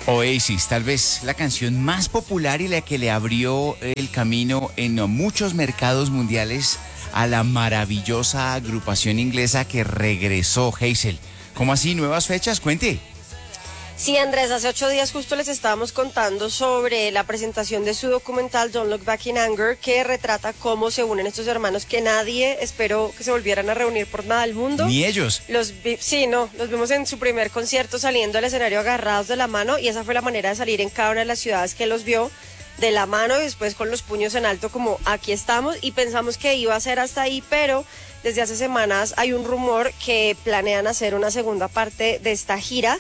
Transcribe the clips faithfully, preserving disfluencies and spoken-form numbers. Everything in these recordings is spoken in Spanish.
Oasis, tal vez la canción más popular y la que le abrió el camino en muchos mercados mundiales a la maravillosa agrupación inglesa que regresó. Hazel, ¿cómo así? ¿Nuevas fechas? Cuente. Sí, Andrés, hace ocho días justo les estábamos contando sobre la presentación de su documental Don't Look Back in Anger, que retrata cómo se unen estos hermanos que nadie esperó que se volvieran a reunir por nada del mundo. Ni ellos. Los vi, sí, no, los vimos en su primer concierto saliendo al escenario agarrados de la mano, y esa fue la manera de salir en cada una de las ciudades que los vio, de la mano y después con los puños en alto como aquí estamos, y pensamos que iba a ser hasta ahí, pero desde hace semanas hay un rumor que planean hacer una segunda parte de esta gira.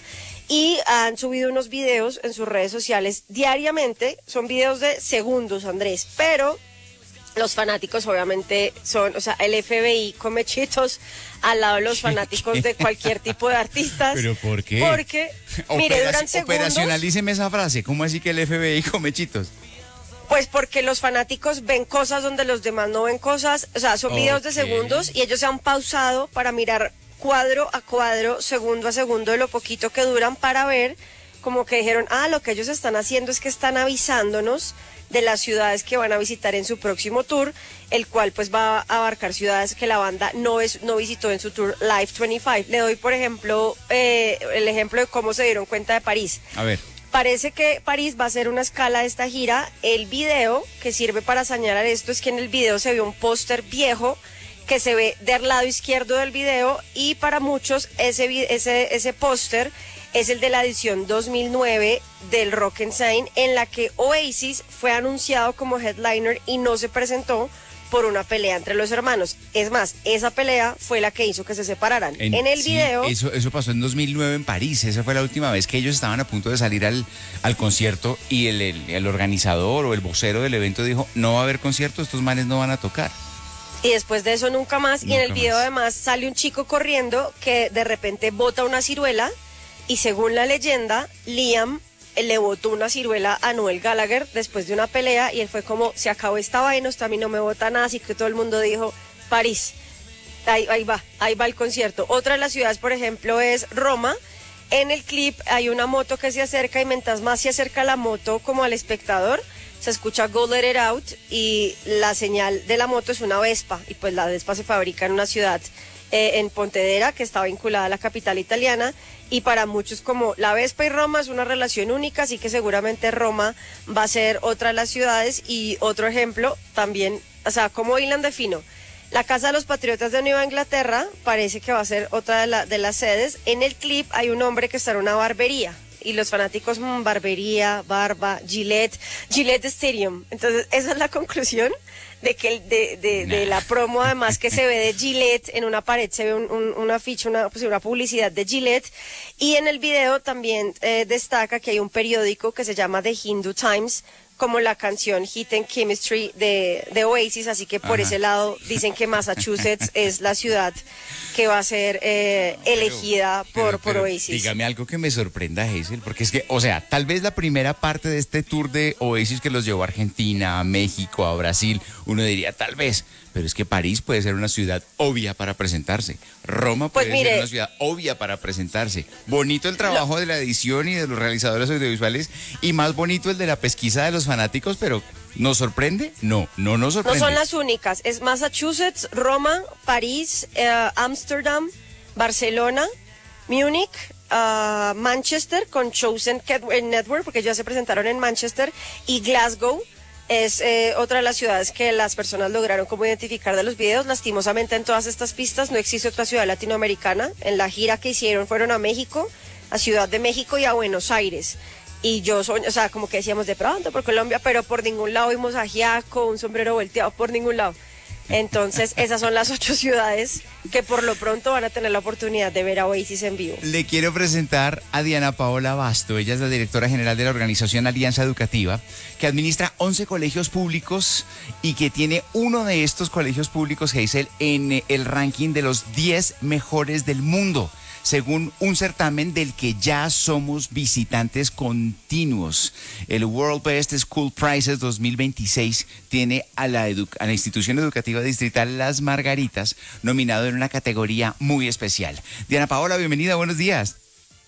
Y han subido unos videos en sus redes sociales diariamente. Son videos de segundos, Andrés, pero los fanáticos obviamente son, o sea, el F B I come chitos al lado de los fanáticos de cualquier tipo de artistas. ¿Pero por qué? Porque, mire, Operaci- duran segundos. Operacionalíceme esa frase. ¿Cómo así que el F B I come chitos? Pues porque los fanáticos ven cosas donde los demás no ven cosas. O sea, son videos Okay. de segundos y ellos se han pausado para mirar cuadro a cuadro, segundo a segundo de lo poquito que duran, para ver, como que dijeron, ah, lo que ellos están haciendo es que están avisándonos de las ciudades que van a visitar en su próximo tour, el cual pues va a abarcar ciudades que la banda no es no visitó en su tour Live veinticinco. Le doy, por ejemplo, eh, el ejemplo de cómo se dieron cuenta de París. A ver. Parece que París va a ser una escala de esta gira. El video que sirve para señalar esto es que en el video se ve un póster viejo que se ve del lado izquierdo del video, y para muchos ese, ese, ese póster es el de la edición dos mil nueve del Rock and Sign, en la que Oasis fue anunciado como headliner y no se presentó por una pelea entre los hermanos. Es más, esa pelea fue la que hizo que se separaran. En, en el sí, video... Eso, eso pasó en dos mil nueve en París. Esa fue la última vez que ellos estaban a punto de salir al, al concierto, y el, el, el organizador o el vocero del evento dijo, no va a haber concierto, estos manes no van a tocar. Y después de eso nunca más. Nunca y en el video más. Además sale un chico corriendo que de repente bota una ciruela, y según la leyenda, Liam le botó una ciruela a Noel Gallagher después de una pelea, y él fue como, se acabó esta vaina, usted a mí no me bota nada, así que todo el mundo dijo, París, ahí, ahí va, ahí va el concierto. Otra de las ciudades, por ejemplo, es Roma. En el clip hay una moto que se acerca, y mientras más se acerca la moto como al espectador, se escucha Go Let It Out, y la señal de la moto es una Vespa, y pues la Vespa se fabrica en una ciudad eh, en Pontedera, que está vinculada a la capital italiana, y para muchos como la Vespa y Roma es una relación única, así que seguramente Roma va a ser otra de las ciudades. Y otro ejemplo también, o sea, como hilan de fino, la Casa de los Patriotas de Nueva Inglaterra parece que va a ser otra de, la, de las sedes. En el clip hay un hombre que está en una barbería, y los fanáticos, mmm, barbería, barba, Gillette, Gillette Stadium. Entonces, esa es la conclusión de que el, de, de, nah. de la promo, además, que se ve de Gillette, en una pared se ve un, un, una afiche, una, pues, una publicidad de Gillette, y en el video también eh, destaca que hay un periódico que se llama The Hindu Times, como la canción Heat and Chemistry de, de Oasis, así que por Ajá. ese lado dicen que Massachusetts es la ciudad que va a ser eh, elegida pero, por, pero, por Oasis. Dígame algo que me sorprenda, Hazel, porque es que, o sea, tal vez la primera parte de este tour de Oasis que los llevó a Argentina, a México, a Brasil, uno diría tal vez, pero es que París puede ser una ciudad obvia para presentarse, Roma puede pues mire, ser una ciudad obvia para presentarse. Bonito el trabajo lo... de la edición y de los realizadores audiovisuales, y más bonito el de la pesquisa de los fanáticos, pero ¿nos sorprende? No, no nos sorprende. No son las únicas, es Massachusetts, Roma, París, eh, Ámsterdam, Barcelona, Múnich, uh, Manchester con Chosen Network, porque ya se presentaron en Manchester, y Glasgow. Es eh, otra de las ciudades que las personas lograron como identificar de los videos. Lastimosamente, en todas estas pistas no existe otra ciudad latinoamericana. En la gira que hicieron fueron a México, a Ciudad de México y a Buenos Aires. Y yo, soy, o sea, como que decíamos de pronto por Colombia, pero por ningún lado vimos a Giaco, un sombrero volteado, por ningún lado. Entonces, esas son las ocho ciudades que por lo pronto van a tener la oportunidad de ver a Oasis en vivo. Le quiero presentar a Diana Paola Basto. Ella es la directora general de la organización Alianza Educativa, que administra once colegios públicos y que tiene uno de estos colegios públicos, Hazel, en el ranking de los diez mejores del mundo, según un certamen del que ya somos visitantes continuos. El World Best School Prizes dos mil veintiséis tiene a la, edu- a la institución educativa distrital Las Margaritas nominado en una categoría muy especial. Diana Paola, bienvenida, buenos días.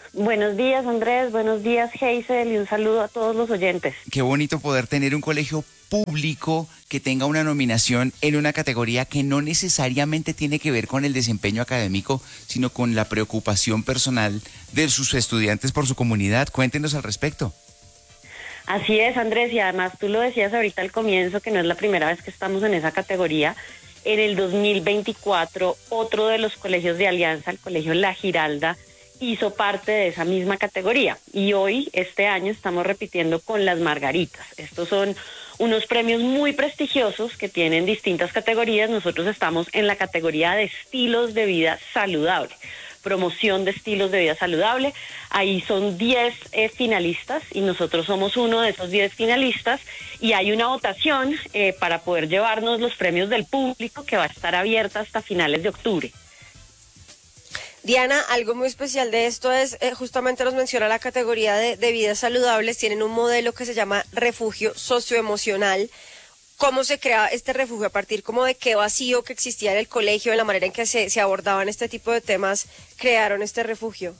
Buenos días, Andrés. Buenos días, Hazel. Y un saludo a todos los oyentes. Qué bonito poder tener un colegio público que tenga una nominación en una categoría que no necesariamente tiene que ver con el desempeño académico, sino con la preocupación personal de sus estudiantes por su comunidad. Cuéntenos al respecto. Así es, Andrés. Y además tú lo decías ahorita al comienzo, que no es la primera vez que estamos en esa categoría. En el dos mil veinticuatro, otro de los colegios de Alianza, el Colegio La Giralda, hizo parte de esa misma categoría. Y hoy, este año, estamos repitiendo con las Margaritas. Estos son unos premios muy prestigiosos que tienen distintas categorías. Nosotros estamos en la categoría de estilos de vida saludable, promoción de estilos de vida saludable. Ahí son diez eh, finalistas y nosotros somos uno de esos diez finalistas, y hay una votación eh, para poder llevarnos los premios del público, que va a estar abierta hasta finales de octubre. Diana, algo muy especial de esto es, eh, justamente nos menciona la categoría de, de vidas saludables, tienen un modelo que se llama refugio socioemocional. ¿Cómo se crea este refugio? ¿A partir como de qué vacío que existía en el colegio, en la manera en que se, se abordaban este tipo de temas, crearon este refugio?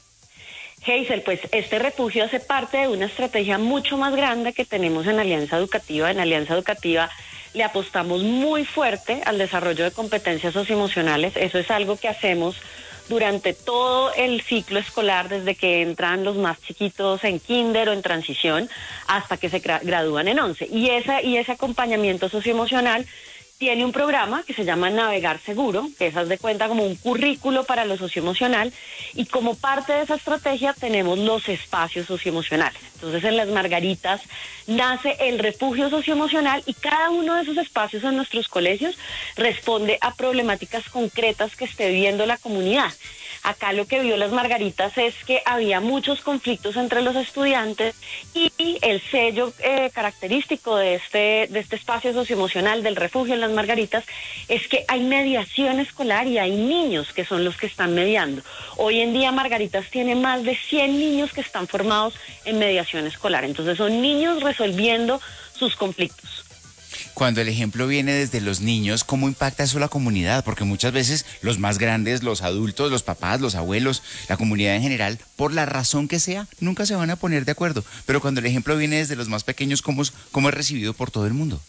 Hazel, pues este refugio hace parte de una estrategia mucho más grande que tenemos en Alianza Educativa. En Alianza Educativa le apostamos muy fuerte al desarrollo de competencias socioemocionales. Eso es algo que hacemos durante todo el ciclo escolar, desde que entran los más chiquitos en kinder o en transición hasta que se gradúan en once. Y, esa, y ese acompañamiento socioemocional tiene un programa que se llama Navegar Seguro, que es, haz de cuenta, como un currículo para lo socioemocional, y como parte de esa estrategia tenemos los espacios socioemocionales. Entonces, en las Margaritas nace el refugio socioemocional, y cada uno de esos espacios en nuestros colegios responde a problemáticas concretas que esté viviendo la comunidad. Acá lo que vio las Margaritas es que había muchos conflictos entre los estudiantes, y el sello eh, característico de este, de este espacio socioemocional del refugio en las Margaritas es que hay mediación escolar y hay niños que son los que están mediando. Hoy en día Margaritas tiene más de cien niños que están formados en mediación escolar. Entonces son niños resolviendo sus conflictos. Cuando el ejemplo viene desde los niños, ¿cómo impacta eso a la comunidad? Porque muchas veces los más grandes, los adultos, los papás, los abuelos, la comunidad en general, por la razón que sea, nunca se van a poner de acuerdo. Pero cuando el ejemplo viene desde los más pequeños, ¿cómo es, cómo es recibido por todo el mundo?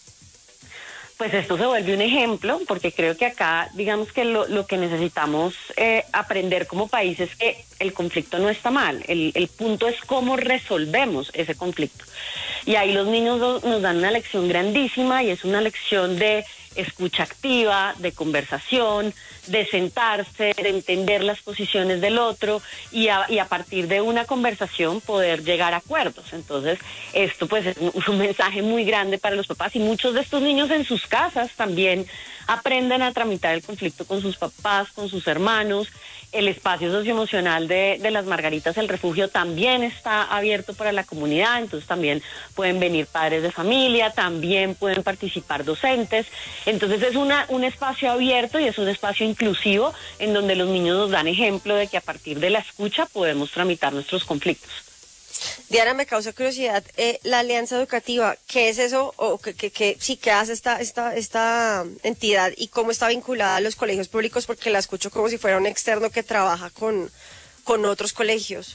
Pues esto se vuelve un ejemplo, porque creo que acá, digamos que lo, lo que necesitamos eh, aprender como país es que el conflicto no está mal, el, el punto es cómo resolvemos ese conflicto. Y ahí los niños nos, nos dan una lección grandísima, y es una lección de escucha activa, de conversación, de sentarse, de entender las posiciones del otro, y a, y a partir de una conversación poder llegar a acuerdos. Entonces, esto pues es un, un mensaje muy grande para los papás, y muchos de estos niños en sus casas también aprenden a tramitar el conflicto con sus papás, con sus hermanos. El espacio socioemocional de, de las Margaritas, el refugio, también está abierto para la comunidad, entonces también pueden venir padres de familia, también pueden participar docentes. Entonces es una, un espacio abierto y es un espacio inclusivo en donde los niños nos dan ejemplo de que a partir de la escucha podemos tramitar nuestros conflictos. Diana, me causa curiosidad, eh, la Alianza Educativa, ¿qué es eso? O que, que, que, sí, ¿qué hace esta, esta, esta entidad y cómo está vinculada a los colegios públicos? Porque la escucho como si fuera un externo que trabaja con, con otros colegios.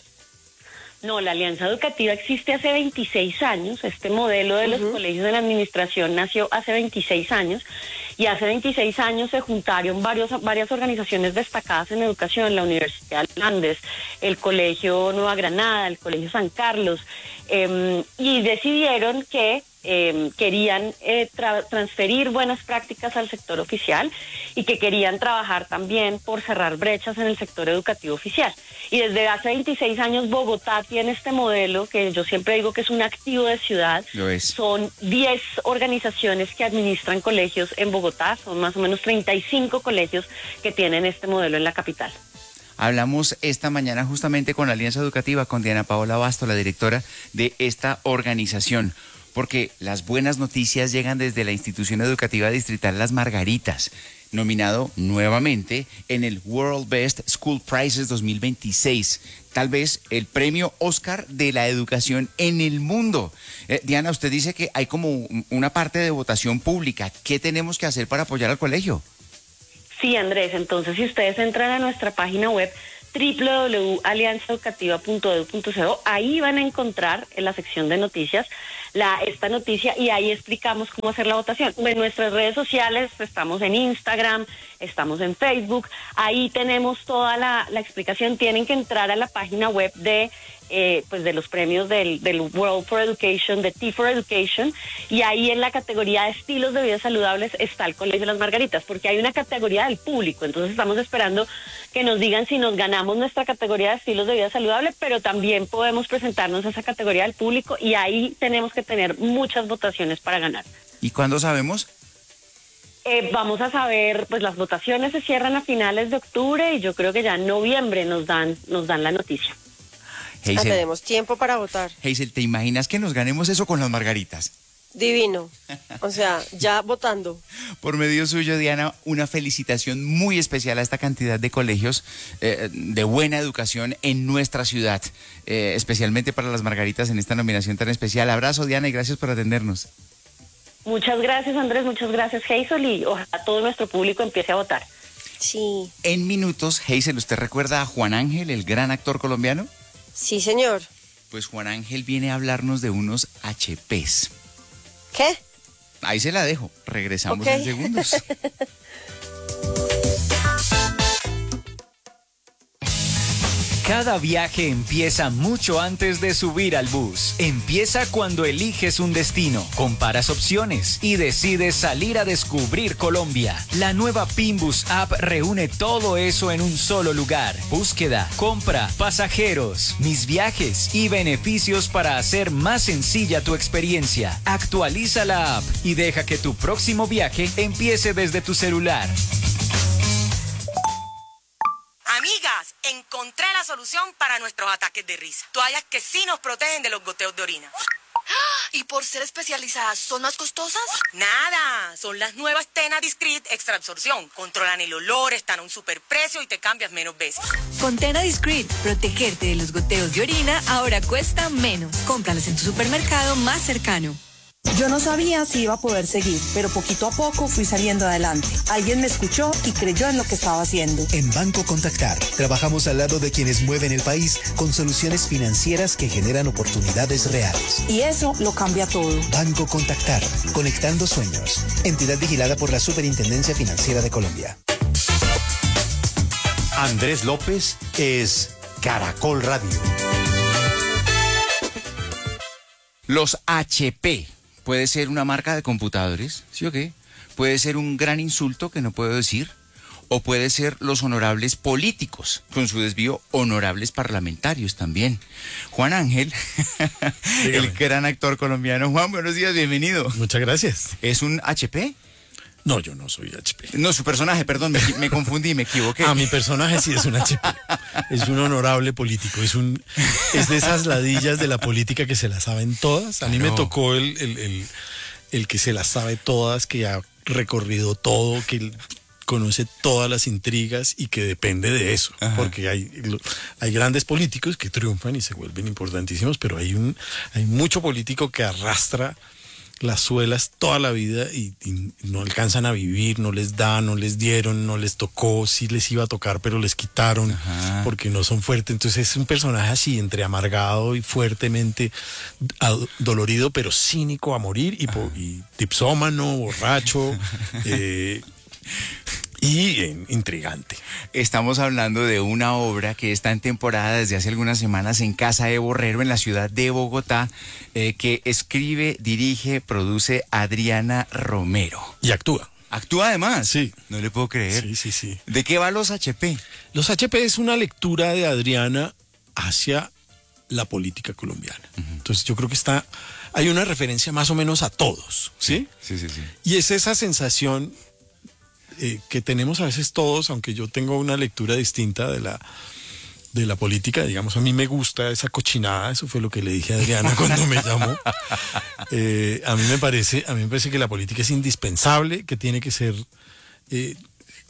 No, la Alianza Educativa existe hace veintiséis años. Este modelo de los uh-huh. colegios de la administración nació hace veintiséis años, y hace veintiséis años se juntaron varios, varias organizaciones destacadas en educación, la Universidad de Andes, el Colegio Nueva Granada, el Colegio San Carlos, eh, y decidieron que Eh, querían eh, tra- transferir buenas prácticas al sector oficial, y que querían trabajar también por cerrar brechas en el sector educativo oficial. Y desde hace veintiséis años Bogotá tiene este modelo que yo siempre digo que es un activo de ciudad. Lo es. Son diez organizaciones que administran colegios en Bogotá, son más o menos treinta y cinco colegios que tienen este modelo en la capital. Hablamos esta mañana justamente con la Alianza Educativa, con Diana Paola Basto, la directora de esta organización, porque las buenas noticias llegan desde la institución educativa distrital Las Margaritas, nominado nuevamente en el World Best School Prizes dos mil veintiséis, tal vez el premio Oscar de la educación en el mundo. Eh, Diana, usted dice que hay como una parte de votación pública. ¿Qué tenemos que hacer para apoyar al colegio? Sí, Andrés, entonces si ustedes entran a nuestra página web doble u doble u doble u punto alianza educativa punto e d u punto co. Ahí van a encontrar en la sección de noticias la, esta noticia y ahí explicamos cómo hacer la votación. En nuestras redes sociales estamos en Instagram, estamos en Facebook, ahí tenemos toda la, la explicación. Tienen que entrar a la página web de Eh, pues de los premios del, del World for Education, de T for Education, y ahí en la categoría de estilos de vida saludables está el Colegio de las Margaritas, porque hay una categoría del público, entonces estamos esperando que nos digan si nos ganamos nuestra categoría de estilos de vida saludable, pero también podemos presentarnos a esa categoría del público y ahí tenemos que tener muchas votaciones para ganar. ¿Y cuándo sabemos? Eh, vamos a saber, pues las votaciones se cierran a finales de octubre y yo creo que ya en noviembre nos dan, nos dan la noticia. Ah, tenemos tiempo para votar. Hazel, ¿te imaginas que nos ganemos eso con las margaritas? Divino. O sea, ya votando. Por medio suyo, Diana, una felicitación muy especial a esta cantidad de colegios eh, de buena educación en nuestra ciudad, eh, especialmente para las margaritas en esta nominación tan especial. Abrazo, Diana, y gracias por atendernos. Muchas gracias, Andrés, muchas gracias, Hazel, y ojalá todo nuestro público empiece a votar. Sí. En minutos, Hazel, ¿usted recuerda a Juan Ángel, el gran actor colombiano? Sí, señor. Pues Juan Ángel viene a hablarnos de unos H Pes. ¿Qué? Ahí se la dejo. Regresamos Okay. en segundos. Cada viaje empieza mucho antes de subir al bus. Empieza cuando eliges un destino, comparas opciones y decides salir a descubrir Colombia. La nueva Pimbus App reúne todo eso en un solo lugar. Búsqueda, compra, pasajeros, mis viajes y beneficios para hacer más sencilla tu experiencia. Actualiza la app y deja que tu próximo viaje empiece desde tu celular. Amigas, encontré la solución para nuestros ataques de risa. Toallas que sí nos protegen de los goteos de orina. ¿Y por ser especializadas, son más costosas? Nada, son las nuevas Tena Discreet Extra Absorción. Controlan el olor, están a un superprecio y te cambias menos veces. Con Tena Discreet, protegerte de los goteos de orina ahora cuesta menos. Cómpralas en tu supermercado más cercano. Yo no sabía si iba a poder seguir, pero poquito a poco fui saliendo adelante. Alguien me escuchó y creyó en lo que estaba haciendo. En Banco Contactar, trabajamos al lado de quienes mueven el país con soluciones financieras que generan oportunidades reales. Y eso lo cambia todo. Banco Contactar, conectando sueños. Entidad vigilada por la Superintendencia Financiera de Colombia. Andrés López es Caracol Radio. Los H P. Puede ser una marca de computadores, ¿sí o qué? Puede ser un gran insulto que no puedo decir, o puede ser los honorables políticos, con su desvío honorables parlamentarios también. Juan Ángel, el gran actor colombiano. Juan, buenos días, bienvenido. Muchas gracias. ¿Es un H P? No, yo no soy H P. No, su personaje, perdón, me, me confundí, me equivoqué. Ah, mi personaje sí es un H P. Es un honorable político. Es un es de esas ladillas de la política que se las saben todas. A mí me tocó el, el, el, el que se las sabe todas, que ha recorrido todo, que conoce todas las intrigas y que depende de eso. Ajá. Porque hay, hay grandes políticos que triunfan y se vuelven importantísimos, pero hay, un, hay mucho político que arrastra las suelas toda la vida y, y no alcanzan a vivir, no les da, no les dieron, no les tocó, sí les iba a tocar, pero les quitaron. Ajá. Porque no son fuertes. Entonces es un personaje así, entre amargado y fuertemente dolorido, pero cínico a morir y, y dipsómano, borracho eh, y eh, intrigante. Estamos hablando de una obra que está en temporada desde hace algunas semanas en Casa de Borrero, en la ciudad de Bogotá, eh, que escribe, dirige, produce Adriana Romero. Y actúa. ¿Actúa además? Sí. No le puedo creer. Sí, sí, sí. ¿De qué va los H P? Los H P es una lectura de Adriana hacia la política colombiana. Uh-huh. Entonces yo creo que está, hay una referencia más o menos a todos, ¿sí? Sí, sí, sí. sí. Y es esa sensación Eh, que tenemos a veces todos, aunque yo tengo una lectura distinta de la, de la política, digamos, a mí me gusta esa cochinada, eso fue lo que le dije a Adriana cuando me llamó. Eh, a mí me parece, a mí me parece que la política es indispensable, que tiene que ser eh,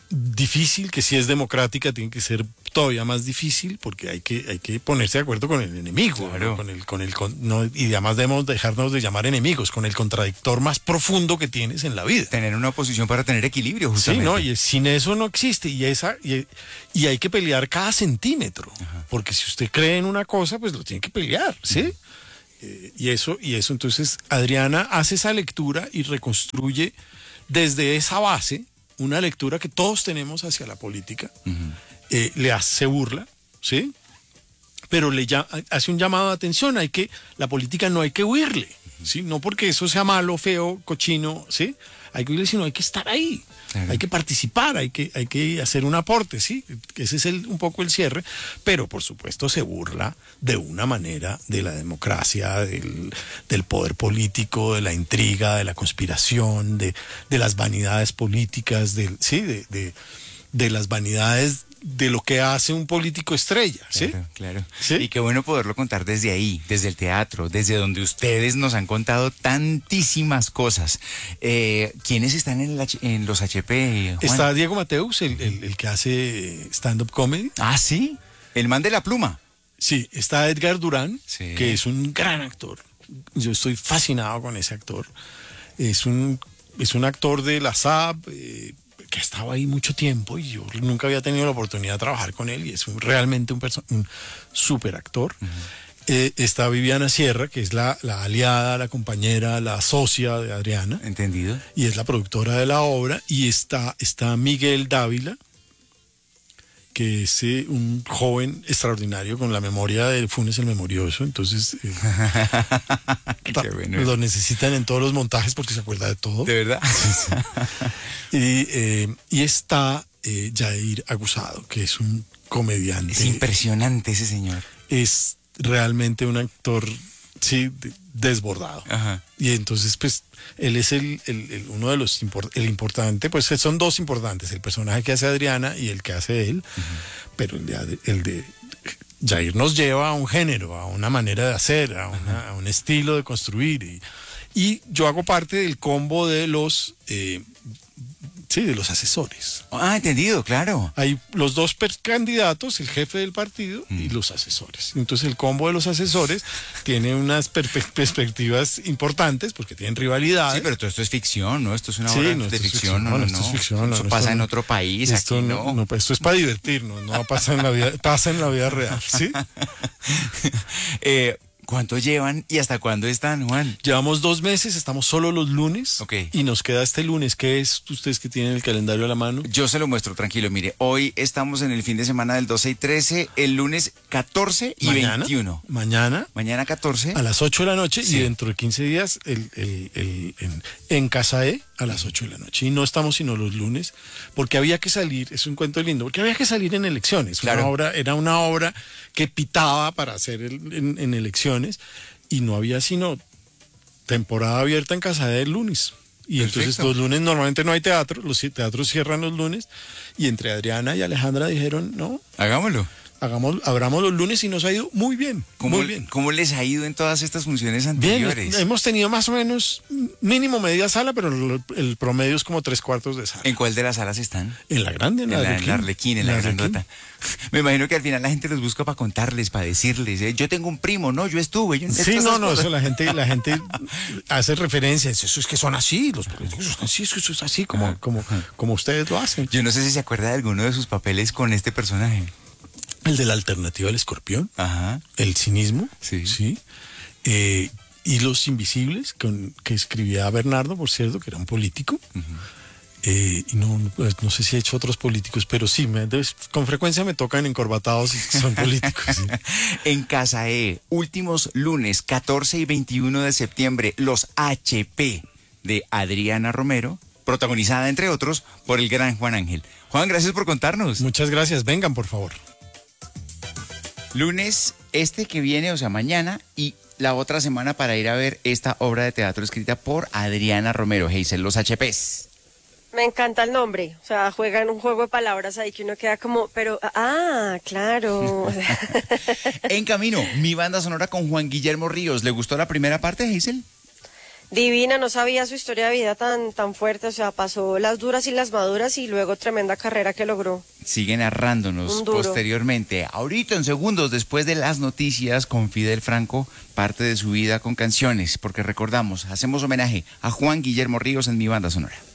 difícil, que si es democrática tiene que ser todavía más difícil, porque hay que, hay que ponerse de acuerdo con el enemigo, claro. ¿no? con el, con el, con, no, y además debemos dejarnos de llamar enemigos, con el contradictor más profundo que tienes en la vida. Tener una oposición para tener equilibrio, justamente. Sí, no, y sin eso no existe, y esa, y, y hay que pelear cada centímetro, ajá. porque si usted cree en una cosa, pues lo tiene que pelear, ¿sí? Uh-huh. eh, y eso, y eso, entonces Adriana hace esa lectura y reconstruye desde esa base una lectura que todos tenemos hacia la política. Uh-huh. Eh, le hace burla, ¿sí? Pero le ya, hace un llamado de atención, hay que, la política no hay que huirle, ¿sí? No porque eso sea malo, feo, cochino, ¿sí? Hay que huirle, sino hay que estar ahí, claro. hay que participar, hay que, hay que hacer un aporte, ¿sí? Ese es el, un poco el cierre, pero por supuesto se burla de una manera de la democracia, del, del poder político, de la intriga, de la conspiración, de, de las vanidades políticas, del, ¿sí? De, de, de las vanidades de lo que hace un político estrella, ¿sí? Claro, claro. ¿Sí? Y qué bueno poderlo contar desde ahí, desde el teatro, desde donde ustedes nos han contado tantísimas cosas. Eh, ¿Quiénes están en, el, en los H P, Juan? Está Diego Mateus, el, el, el que hace stand-up comedy. Ah, ¿sí? El man de la pluma. Sí, está Edgar Durán, sí. que es un gran actor. Yo estoy fascinado con ese actor. Es un, es un actor de la S A B, eh, que ha estado ahí mucho tiempo y yo nunca había tenido la oportunidad de trabajar con él y es un, realmente un, un súper actor. Uh-huh. Eh, está Viviana Sierra, que es la, la aliada, la compañera, la socia de Adriana. Entendido. Y es la productora de la obra. Y está, está Miguel Dávila, que es eh, un joven extraordinario con la memoria de Funes el Memorioso, entonces eh, Qué bueno. lo necesitan en todos los montajes porque se acuerda de todo. ¿De verdad? y, eh, y está eh, Jair Aguzado, que es un comediante. Es impresionante ese señor. Es realmente un actor, sí, desbordado. Ajá. Y entonces, pues, él es el, el, el uno de los import, el importante, pues son dos importantes, el personaje que hace Adriana y el que hace él, uh-huh. pero el de, el de Jair nos lleva a un género, a una manera de hacer, a, una, uh-huh. a un estilo de construir. Y, y yo hago parte del combo de los... Eh, Sí, de los asesores. Ah, entendido, claro. Hay los dos candidatos, el jefe del partido mm. y los asesores. Entonces el combo de los asesores tiene unas per perspectivas importantes porque tienen rivalidades. Sí, pero todo esto es ficción, ¿no? Esto es una sí, obra no, de ficción, ficción, no, no, no. Esto es ficción, Eso no, pasa esto, en otro país, esto aquí no. no. no. Esto es para divertirnos, no pasa en la vida, pasa en la vida real, ¿sí? eh... ¿Cuánto llevan y hasta cuándo están, Juan? Llevamos dos meses, estamos solo los lunes. Okay. Y nos queda este lunes. ¿Qué es ustedes que tienen el calendario a la mano? Yo se lo muestro, tranquilo. Mire, hoy estamos en el fin de semana del doce y trece, el lunes catorce y mañana, veintiuno. Mañana. Mañana catorce. A las ocho de la noche sí. y dentro de quince días el, el, el, en, en Casa E a las ocho de la noche. Y no estamos sino los lunes porque había que salir, es un cuento lindo, porque había que salir en elecciones. Claro. Una obra, era una obra que pitaba para hacer el, en, en elecciones. Y no había sino temporada abierta en Casa del lunes. Y Perfecto. Entonces los lunes normalmente no hay teatro, los teatros cierran los lunes. Y entre Adriana y Alejandra dijeron, no. Hagámoslo. Hagamos, abramos los lunes y nos ha ido muy bien. ¿Cómo, muy bien. ¿Cómo les ha ido en todas estas funciones anteriores? Bien, hemos tenido más o menos mínimo media sala, pero el, el promedio es como tres cuartos de sala. ¿En cuál de las salas están? En la grande, en la, en la, Arlequín, en la Arlequín, en la, la grandota. Me imagino que al final la gente los busca para contarles, para decirles, ¿eh? Yo tengo un primo, no, yo estuve. Yo sí, no, no, eso la gente, la gente hace referencias, eso es que son así, los políticos son así, eso es así, como, como, como ustedes lo hacen. Yo no sé si se acuerda de alguno de sus papeles con este personaje. El de la alternativa al escorpión, ajá. El cinismo, sí, sí. Eh, y Los Invisibles, con, que escribía Bernardo, por cierto, que era un político. Uh-huh. eh, y no, no sé si he hecho otros políticos, pero sí, me, con frecuencia me tocan encorbatados y son políticos. Sí. En Casa E, últimos lunes, catorce y veintiuno de septiembre, los H P de Adriana Romero, protagonizada, entre otros, por el gran Juan Ángel. Juan, gracias por contarnos. Muchas gracias, vengan, por favor. Lunes, este que viene, o sea, mañana, y la otra semana para ir a ver esta obra de teatro escrita por Adriana Romero, Hazel, los H Pes. Me encanta el nombre, o sea, juegan un juego de palabras ahí que uno queda como, pero, ah, claro. En camino, mi banda sonora con Juan Guillermo Ríos. ¿Le gustó la primera parte, Hazel? Divina, no sabía su historia de vida tan, tan fuerte, o sea, pasó las duras y las maduras y luego tremenda carrera que logró. Sigue narrándonos posteriormente, ahorita en segundos después de las noticias, con Fidel Franco, parte de su vida con canciones, porque recordamos, hacemos homenaje a Juan Guillermo Ríos en Mi Banda Sonora.